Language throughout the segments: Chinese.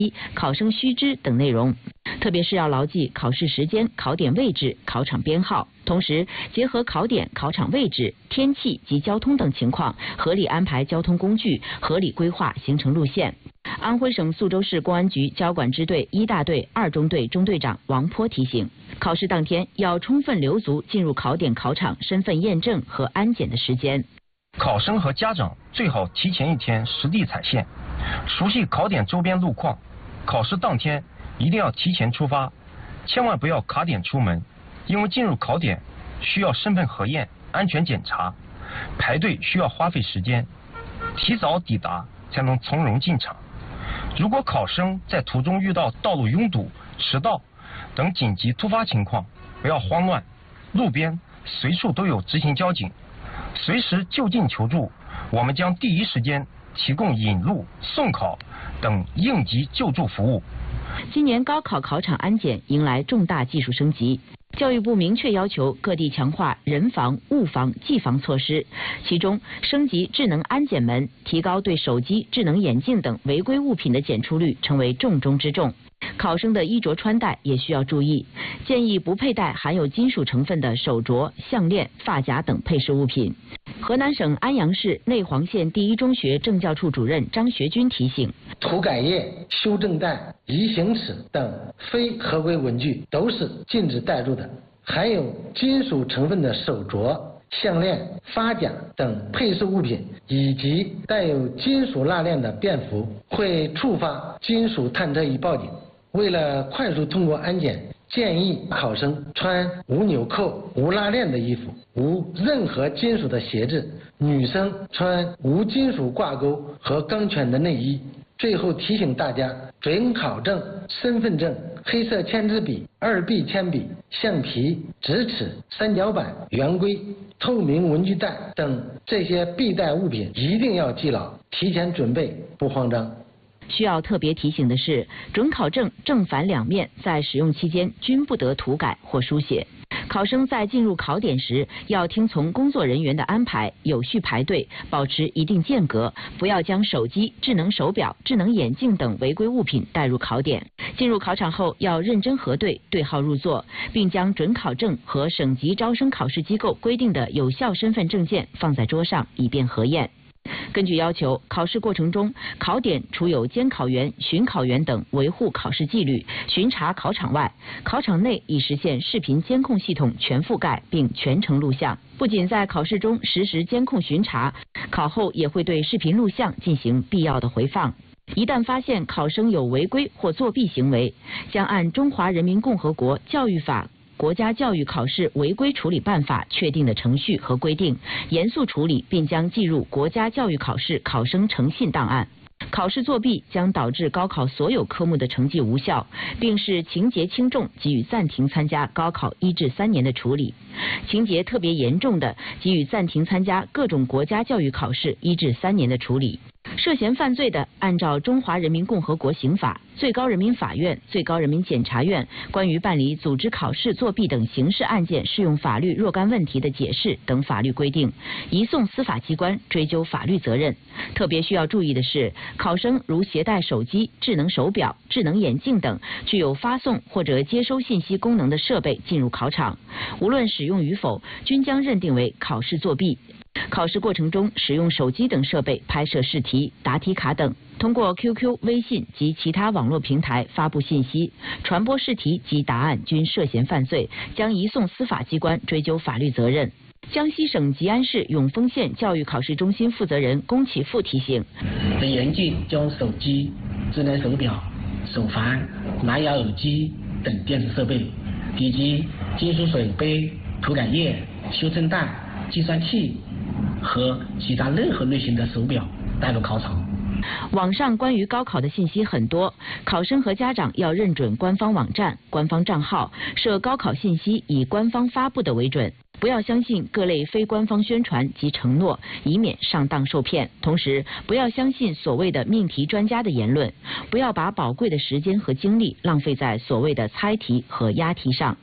考生须知等内容，特别是要牢记考试时间、考点位置、考场编号，同时结合考点、考场位置、天气及交通等情况，合理安排交通工具，合理规划行程路线。安徽省宿州市公安局交管支队1大队2中队中队长王波提醒，考试当天要充分留足进入考点、考场身份验证和安检的时间。 考生和家长最好提前1天实地踩线，熟悉考点周边路况。考试当天一定要提前出发，千万不要卡点出门，因为进入考点需要身份核验、安全检查，排队需要花费时间，提早抵达才能从容进场。如果考生在途中遇到道路拥堵、迟到等紧急突发情况，不要慌乱，路边随处都有执勤交警，随时就近求助，我们将第一时间提供引路、送考等应急救助服务。 今年高考考场安检迎来重大技术升级，教育部明确要求各地强化人防、物防、技防措施，其中升级智能安检门，提高对手机、智能眼镜等违规物品的检出率，成为重中之重。考生的衣着穿戴也需要注意，建议不佩戴含有金属成分的手镯、项链、发夹等配饰物品。河南省安阳市内黄县第一中学政教处主任张学军提醒， 涂改液、修正带、移行尺等非合规文具都是禁止带入的，含有金属成分的手镯、项链、发夹等配饰物品，以及带有金属蜡链的便服，会触发金属探测仪报警。为了快速通过安检，建议考生穿无纽扣、无拉链的衣服，无任何金属的鞋子；女生穿无金属挂钩和钢圈的内衣。最后提醒大家，准考证、身份证、黑色签字笔、2B 铅笔、橡皮、直尺、三角板、圆规、透明文具袋等这些必带物品一定要记牢，提前准备，不慌张。 需要特别提醒的是，准考证正反两面在使用期间均不得涂改或书写。考生在进入考点时，要听从工作人员的安排，有序排队，保持一定间隔，不要将手机、智能手表、智能眼镜等违规物品带入考点。进入考场后，要认真核对，对号入座，并将准考证和省级招生考试机构规定的有效身份证件放在桌上，以便核验。根据要求，考试过程中，考点除有监考员、巡考员等维护考试纪律、巡查考场外，考场内已实现视频监控系统全覆盖并全程录像。不仅在考试中实时监控巡查，考后也会对视频录像进行必要的回放。一旦发现考生有违规或作弊行为，将按《中华人民共和国教育法》国家教育考试违规处理办法确定的程序和规定，严肃处理，并将记入国家教育考试考生诚信档案。考试作弊将导致高考所有科目的成绩无效，并视情节轻重给予暂停参加高考1至3年的处理；情节特别严重的，给予暂停参加各种国家教育考试1至3年的处理。涉嫌犯罪的，按照《中华人民共和国刑法》、最高人民法院、最高人民检察院关于办理组织考试作弊等刑事案件适用法律若干问题的解释等法律规定，移送司法机关追究法律责任。特别需要注意的是，考生如携带手机、智能手表、智能眼镜等具有发送或者接收信息功能的设备进入考场，无论使用与否，均将认定为考试作弊。考试过程中使用手机等设备拍摄试题、答题卡等，通过 QQ、微信及其他网络平台发布信息、传播试题及答案均涉嫌犯罪，将移送司法机关追究法律责任。江西省吉安市永丰县教育考试中心负责人龚启富提醒： 严禁将手机、智能手表、手环、蓝牙耳机等电子设备，以及金属水杯、涂改液、修正带、计算器和其他任何类型的手表带入考场。 网上关于高考的信息很多，考生和家长要认准官方网站、官方账号，设高考信息以官方发布的为准，不要相信各类非官方宣传及承诺，以免上当受骗。同时，不要相信所谓的命题专家的言论，不要把宝贵的时间和精力浪费在所谓的猜题和押题上。考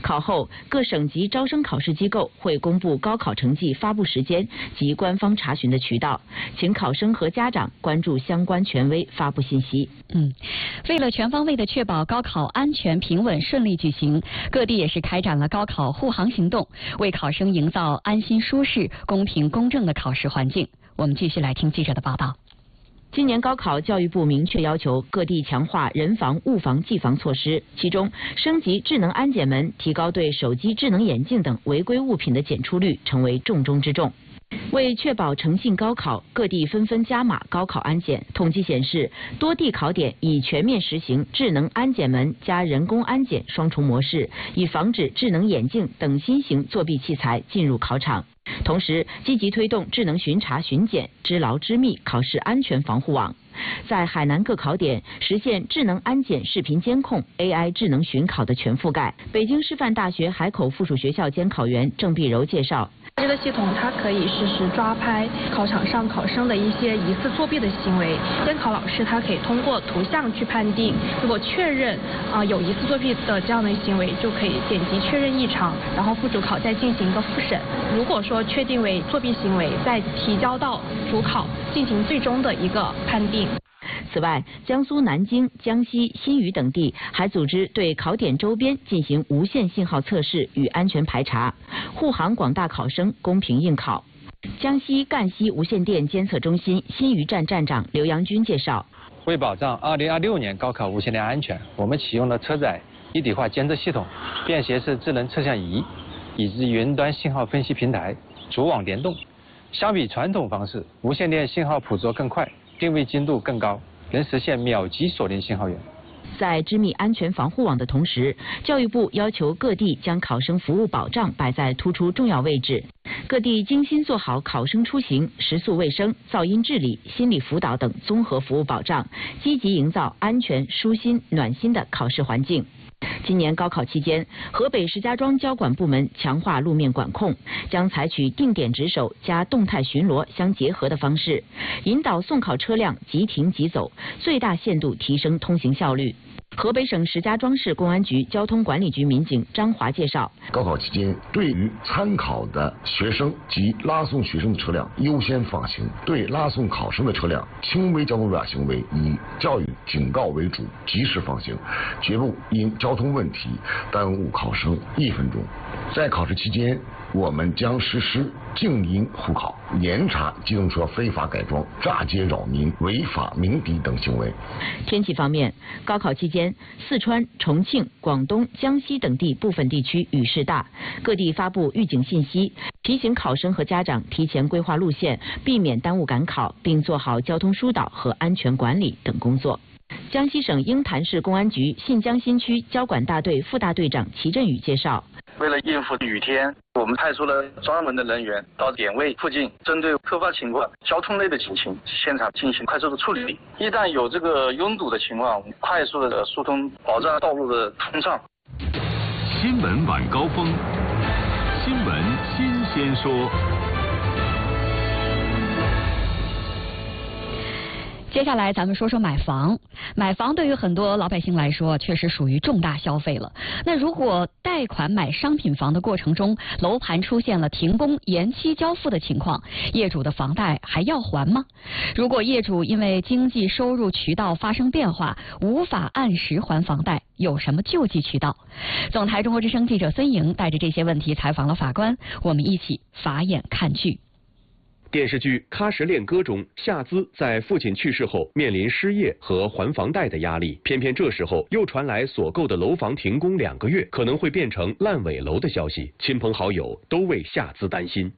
考后，各省级招生考试机构会公布高考成绩发布时间及官方查询的渠道，请考生和家长关注相关权威发布信息。 为了全方位的确保高考安全平稳顺利举行，各地也是开展了高考护航行动，为考生营造安心舒适、公平公正的考试环境。我们继续来听记者的报道。 今年高考，教育部明确要求各地强化人防、物防、技防措施，其中升级智能安检门，提高对手机、智能眼镜等违规物品的检出率，成为重中之重。为确保诚信高考，各地纷纷加码高考安检。统计显示，多地考点已全面实行智能安检门加人工安检双重模式，以防止智能眼镜等新型作弊器材进入考场。同时，积极推动智能巡查巡检，知牢知密考试安全防护网。在海南各考点实现智能安检视频监控、AI 智能巡考的全覆盖。北京师范大学海口附属学校监考员郑碧柔介绍。 这个系统它可以实时抓拍考场上考生的一些疑似作弊的行为，监考老师他可以通过图像去判定，如果确认有疑似作弊的这样的行为，就可以点击确认异常，然后副主考再进行一个复审。如果说确定为作弊行为，再提交到主考进行最终的一个判定。 此外，江苏南京、江西新余等地还组织对考点周边进行无线信号测试与安全排查，护航广大考生公平应考。江西赣西无线电监测中心新余站站长刘阳军介绍， 为保障2026年高考无线电安全，我们启用了车载一体化监测系统、便携式智能测向仪以及云端信号分析平台，主网联动。相比传统方式，无线电信号捕捉更快，定位精度更高，能实现秒级锁定信号源。 在织密安全防护网的同时，教育部要求各地将考生服务保障摆在突出重要位置。各地精心做好考生出行、食宿卫生、噪音治理、心理辅导等综合服务保障，积极营造安全、舒心、暖心的考试环境。今年高考期间，河北石家庄交管部门强化路面管控，将采取定点值守加动态巡逻相结合的方式，引导送考车辆即停即走，最大限度提升通行效率。河北省石家庄市公安局交通管理局民警张华介绍， 高考期间，对于参考的学生及拉送学生的车辆优先放行，对拉送考生的车辆轻微交通违法行为以教育警告为主，及时放行，绝不因交通问题耽误考生1分钟。在考试期间，我们将实施静音护考，严查机动车非法改装、炸街扰民、违法鸣笛等行为。 天气方面，高考期间，四川、重庆、广东、江西等地部分地区雨势大，各地发布预警信息，提醒考生和家长提前规划路线，避免耽误赶考，并做好交通疏导和安全管理等工作。江西省鹰潭市公安局信江新区交管大队副大队长齐振宇介绍， 为了应付雨天，我们派出了专门的人员到点位附近，针对突发情况、交通类的警情，现场进行快速的处理。一旦有这个拥堵的情况，我们快速的疏通，保障道路的通畅。 新闻晚高峰，新闻新鲜说。 接下来咱们说说买房。买房对于很多老百姓来说确实属于重大消费了。那如果贷款买商品房的过程中，楼盘出现了停工、延期交付的情况，业主的房贷还要还吗？如果业主因为经济收入渠道发生变化，无法按时还房贷，有什么救济渠道？总台中国之声记者孙莹带着这些问题采访了法官，我们一起法眼看剧。 电视剧《喀什恋歌》中，夏姿在父亲去世后面临失业和还房贷的压力，偏偏这时候又传来所购的楼房停工2个月，可能会变成烂尾楼的消息，亲朋好友都为夏姿担心。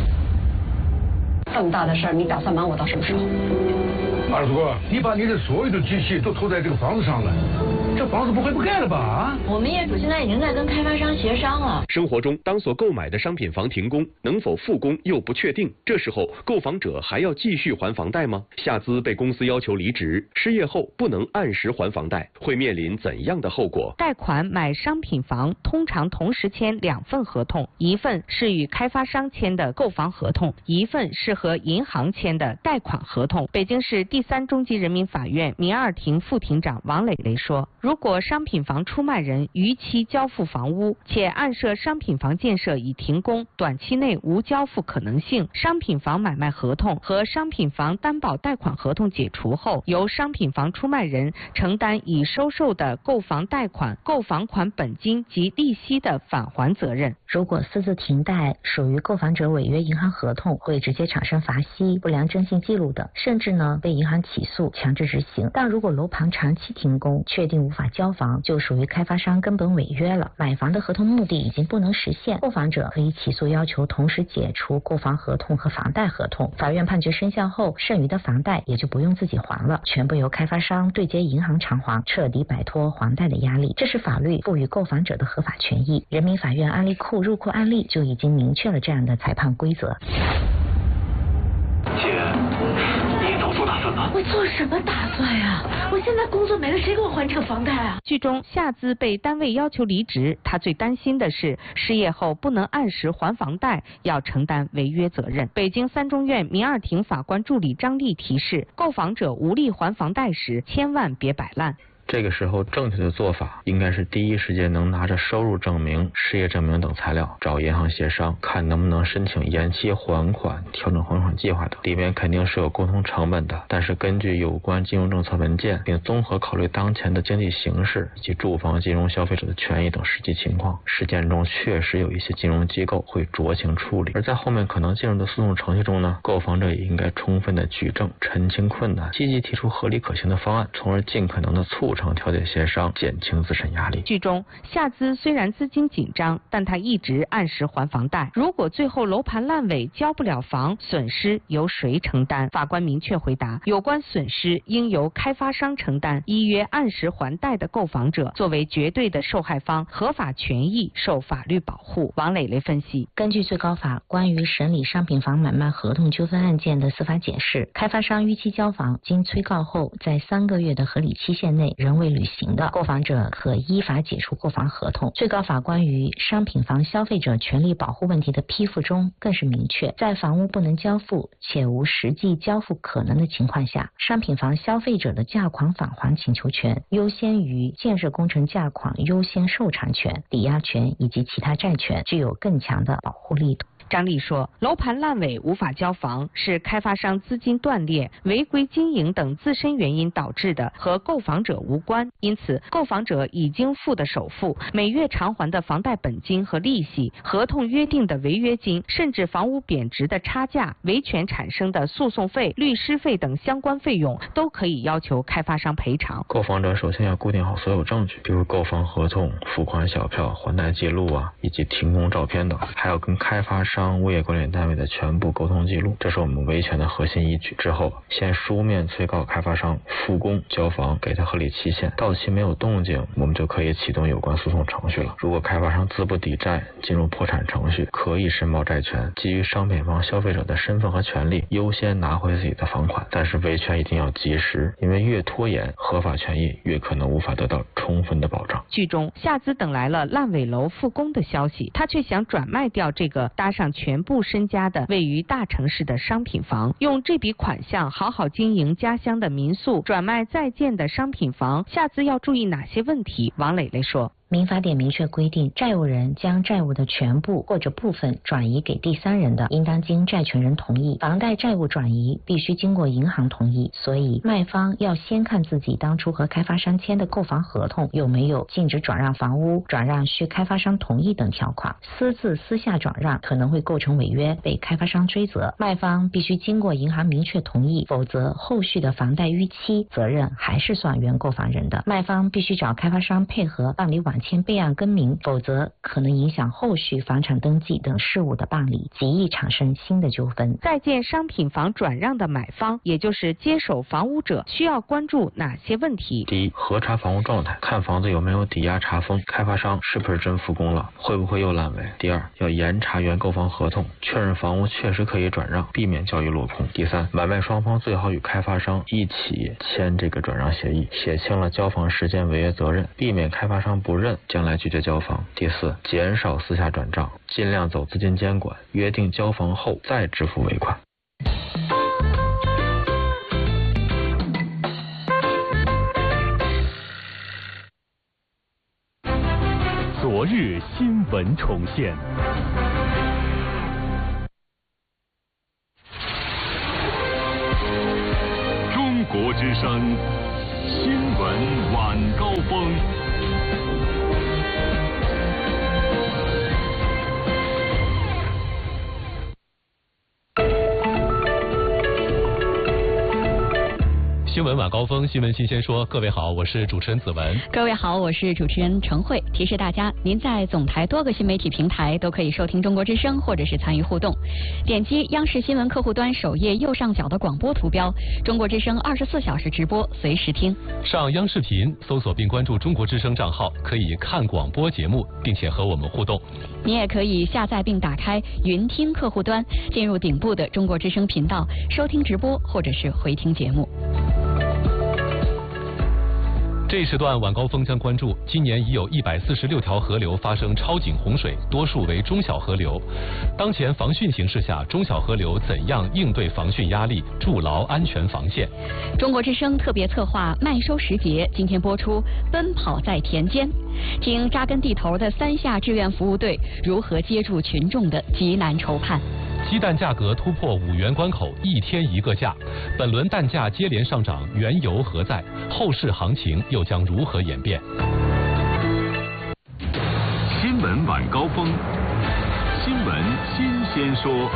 这么大的事儿，你打算瞒我到什么时候？ 二叔，你把你的所有的积蓄都投在这个房子上了，这房子不会不盖了吧？ 我们业主现在已经在跟开发商协商了。 生活中，当所购买的商品房停工，能否复工又不确定，这时候购房者还要继续还房贷吗？夏姿被公司要求离职，失业后不能按时还房贷，会面临怎样的后果？ 贷款买商品房通常同时签2份合同，一份是与开发商签的购房合同，一份是和银行签的贷款合同。北京市地第3中级人民法院民二庭副庭长王磊磊说，如果商品房出卖人逾期交付房屋，且案涉商品房建设已停工，短期内无交付可能性，商品房买卖合同和商品房担保贷款合同解除后，由商品房出卖人承担已收受的购房贷款、购房款本金及利息的返还责任。 如果私自停贷属于购房者违约银行合同，会直接产生罚息、不良征信记录等，甚至呢被银行起诉强制执行。但如果楼盘长期停工，确定无法交房，就属于开发商根本违约了，买房的合同目的已经不能实现，购房者可以起诉要求同时解除购房合同和房贷合同。法院判决生效后，剩余的房贷也就不用自己还了，全部由开发商对接银行偿还，彻底摆脱还贷的压力。这是法律赋予购房者的合法权益。人民法院案例库入库案例就已经明确了这样的裁判规则。 姐，你早做打算吗？ 我做什么打算呀？我现在工作没了，谁给我还这个房贷啊？ 剧中夏姿被单位要求离职，她最担心的是失业后不能按时还房贷，要承担违约责任。北京3中院民二庭法官助理张丽提示，购房者无力还房贷时，千万别摆烂。 这个时候正确的做法应该是第一时间能拿着收入证明、失业证明等材料找银行协商，看能不能申请延期还款、调整还款计划等。里面肯定是有沟通成本的，但是根据有关金融政策文件，并综合考虑当前的经济形势以及住房金融消费者的权益等实际情况，实践中确实有一些金融机构会酌情处理。而在后面可能进入的诉讼程序中呢，购房者也应该充分的举证、澄清困难，积极提出合理可行的方案，从而尽可能的促成调解协商，减轻自身压力。 剧中夏姿虽然资金紧张，但她一直按时还房贷。如果最后楼盘烂尾交不了房，损失由谁承担？法官明确回答，有关损失应由开发商承担。依约按时还贷的购房者作为绝对的受害方，合法权益受法律保护。王磊磊分析， 根据最高法关于审理商品房买卖合同纠纷案件的司法解释，开发商逾期交房，经催告后在3个月的合理期限内仍未履行的，购房者可依法解除购房合同。最高法关于商品房消费者权利保护问题的批复中更是明确，在房屋不能交付且无实际交付可能的情况下，商品房消费者的价款返还请求权优先于建设工程价款优先受偿权、抵押权以及其他债权，具有更强的保护力度。 张丽说，楼盘烂尾无法交房是开发商资金断裂、违规经营等自身原因导致的，和购房者无关。因此，购房者已经付的首付、每月偿还的房贷本金和利息、合同约定的违约金，甚至房屋贬值的差价、维权产生的诉讼费、律师费等相关费用，都可以要求开发商赔偿。 购房者首先要固定好所有证据，比如购房合同、付款小票、还贷记录以及停工照片等，还要跟开发商、物业管理单位的全部沟通记录，这是我们维权的核心依据。之后，先书面催告开发商复工交房，给他合理期限，到期没有动静，我们就可以启动有关诉讼程序了。如果开发商资不抵债，进入破产程序，可以申报债权，基于商品房消费者的身份和权利，优先拿回自己的房款。但是维权一定要及时，因为越拖延，合法权益越可能无法得到充分的保障。 剧中，夏姿等来了烂尾楼复工的消息，他却想转卖掉这个搭上全部身家的位于大城市的商品房，用这笔款项好好经营家乡的民宿，转卖在建的商品房。夏姿要注意哪些问题？王磊磊说， 民法典明确规定，债务人将债务的全部或者部分转移给第三人的，应当经债权人同意。房贷债务转移必须经过银行同意，所以卖方要先看自己当初和开发商签的购房合同有没有禁止转让房屋、转让需开发商同意等条款。私自私下转让可能会构成违约，被开发商追责。卖方必须经过银行明确同意，否则后续的房贷逾期责任还是算原购房人的。卖方必须找开发商配合办理晚签备案更名，否则可能影响后续房产登记等事务的办理，极易产生新的纠纷。 在建商品房转让的买方，也就是接手房屋者，需要关注哪些问题？ 第一，核查房屋状态，看房子有没有抵押查封，开发商是不是真复工了，会不会又烂尾。第二，要严查原购房合同，确认房屋确实可以转让，避免交易落空。第三，买卖双方最好与开发商一起签这个转让协议，写清了交房时间、违约责任，避免开发商不认，将来拒绝交房。第四，减少私下转账，尽量走资金监管，约定交房后再支付尾款。 昨日新闻重现。中国之声新闻晚高峰。 新闻晚高峰，新闻新鲜说。各位好，我是主持人子文。 各位好，我是主持人程慧。提示大家，您在总台多个新媒体平台都可以收听中国之声，或者是参与互动。点击央视新闻客户端首页右上角的广播图标，中国之声24小时直播，随时听。 上央视频搜索并关注中国之声账号，可以看广播节目，并且和我们互动。 你也可以下载并打开云听客户端，进入顶部的中国之声频道，收听直播或者是回听节目。 这一时段晚高峰将关注，今年已有146条河流发生超警洪水，多数为中小河流。当前防汛形势下，中小河流怎样应对防汛压力，筑牢安全防线？ 中国之声特别策划麦收时节，今天播出《奔跑在田间》，听扎根地头的3下志愿服务队如何接住群众的急难愁盼。 鸡蛋价格突破5元关口，1天1个价。本轮蛋价接连上涨，缘由何在？后市行情又将如何演变？ 新闻晚高峰，新闻新鲜说。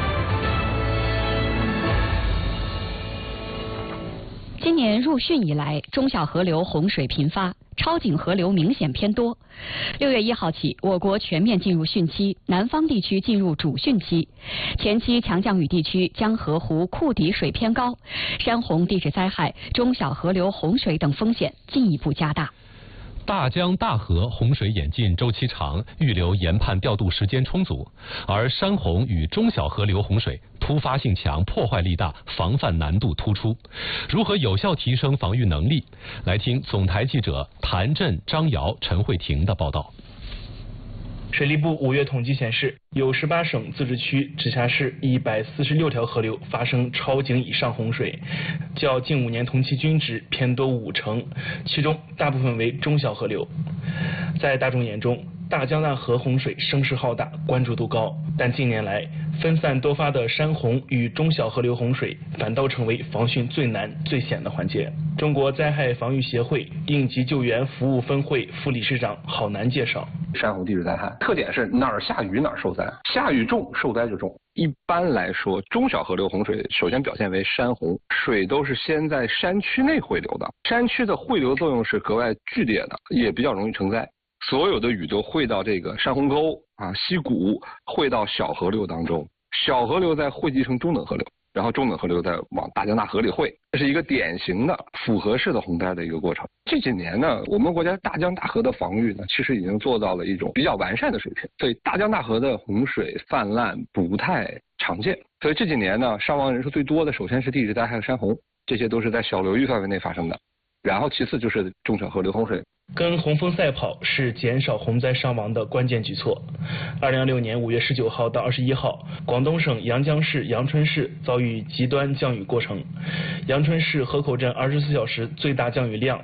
今年入汛以来，中小河流洪水频发，超警河流明显偏多。6月1号起，我国全面进入汛期，南方地区进入主汛期。前期强降雨地区江河湖库底水偏高，山洪地质灾害、中小河流洪水等风险进一步加大。 大江大河洪水演进周期长，预留研判调度时间充足，而山洪与中小河流洪水突发性强，破坏力大，防范难度突出。如何有效提升防御能力？来听总台记者谭震、张瑶、陈慧婷的报道。 水利部5月统计显示，有18省、自治区、直辖市146条河流发生超警以上洪水，较近5年同期均值偏多50%，其中大部分为中小河流。在大众眼中，大江大河洪水声势浩大，关注度高，但近年来分散多发的山洪与中小河流洪水反倒成为防汛最难最险的环节。中国灾害防御协会应急救援服务分会副理事长郝楠介绍， 山洪地质灾害特点是哪儿下雨哪儿受灾，下雨重受灾就重。一般来说，中小河流洪水首先表现为山洪，水都是先在山区内汇流的，山区的汇流作用是格外剧烈的，也比较容易成灾。所有的雨都汇到这个山洪沟溪谷，汇到小河流当中，小河流再汇集成中等河流，然后中等河流再往大江大河里汇，这是一个典型的复合式的洪灾的一个过程。这几年呢，我们国家大江大河的防御呢，其实已经做到了一种比较完善的水平，所以大江大河的洪水泛滥不太常见。所以这几年呢，伤亡人数最多的首先是地质灾害和山洪，这些都是在小流域范围内发生的，然后其次就是中小河流洪水。 跟洪峰赛跑是减少洪灾伤亡的关键举措。2026年5月19号到21号，广东省阳江市阳春市遭遇极端降雨过程。阳春市河口镇24小时最大降雨量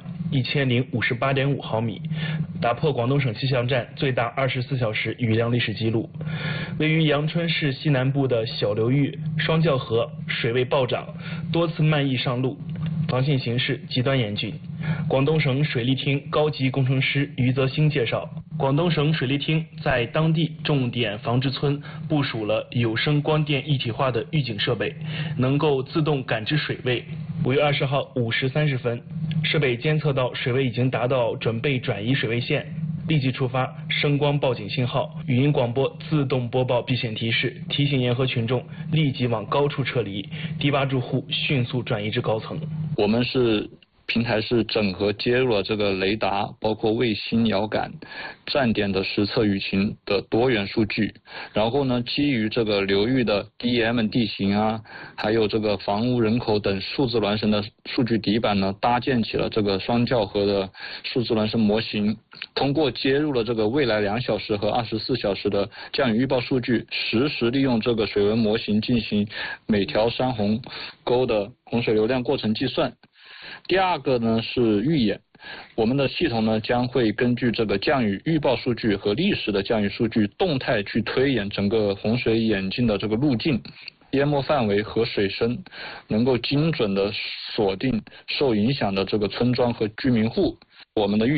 1058.5毫米，打破广东省气象站最大24小时雨量历史记录。位于阳春市西南部的小流域双教河水位暴涨，多次漫溢上路，防汛形势极端严峻。广东省水利厅高级工程师余泽兴介绍，广东省水利厅在当地重点防治村部署了有声光电一体化的预警设备，能够自动感知水位。5月20号5时30分，设备监测到水位已经达到准备转移水位线，立即触发声光报警信号，语音广播自动播报避险提示，提醒沿河群众立即往高处撤离，低洼住户迅速转移至高层。 我们平台是整合接入了这个雷达，包括卫星遥感、站点的实测雨情的多元数据，然后呢，基于这个流域的 DM 地形还有这个房屋人口等数字孪生的数据底板呢，搭建起了这个双教河的数字孪生模型。通过接入了这个未来2小时和24小时的降雨预报数据，实时利用这个水文模型进行每条山洪沟的洪水流量过程计算。第二个呢是预演， 我们的系统呢将会根据这个降雨预报数据和历史的降雨数据动态去推演整个洪水演进的这个路径、淹没范围和水深，能够精准的锁定受影响的这个村庄和居民户。我们的预